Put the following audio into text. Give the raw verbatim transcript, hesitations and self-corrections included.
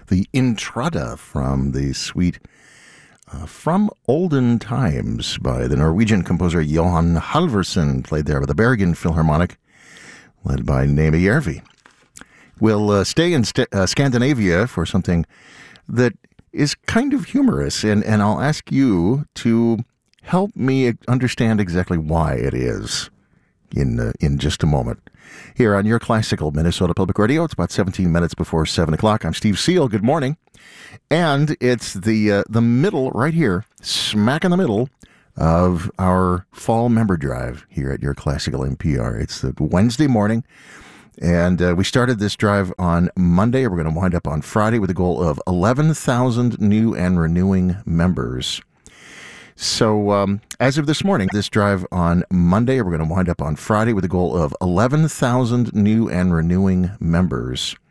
the Intrada from the suite uh, From Olden Times by the Norwegian composer Johan Halvorsen, played there by the Bergen Philharmonic, led by Neme Järvi. We'll uh, stay in st- uh, Scandinavia for something that is kind of humorous, and, and I'll ask you to help me understand exactly why it is in uh, in just a moment. Here on your classical Minnesota Public Radio, it's about seventeen minutes before seven o'clock. I'm Steve Seal. Good morning. And it's the uh, the middle, right here, smack in the middle of our fall member drive here at your classical N P R. It's the Wednesday morning, and uh, we started this drive on Monday. We're going to wind up on Friday with a goal of eleven thousand new and renewing members. So um, as of this morning, this drive on Monday, we're going to wind up on Friday with a goal of eleven thousand new and renewing members.